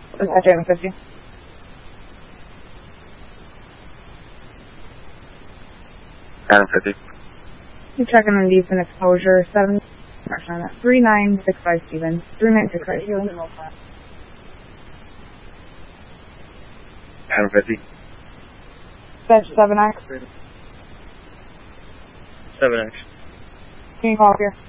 Dispatch 50. Adam 50. You're checking on decent exposure, 7, 3965 Stevens, 3965 Stevens. Adam 50. Dispatch 7X. 7X. Can you call up here?